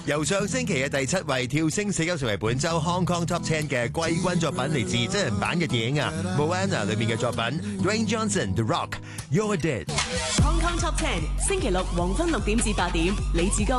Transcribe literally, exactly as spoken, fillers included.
由上星期嘅第七位跳升死狗成為本周 Hong Kong Top Ten 嘅季軍作品，嚟自真人版嘅電影啊 Moana 裏面嘅作品 Dwayne Johnson The Rock You're Dead。 Hong Kong Top Ten 星期六黃昏六點至八點，李志剛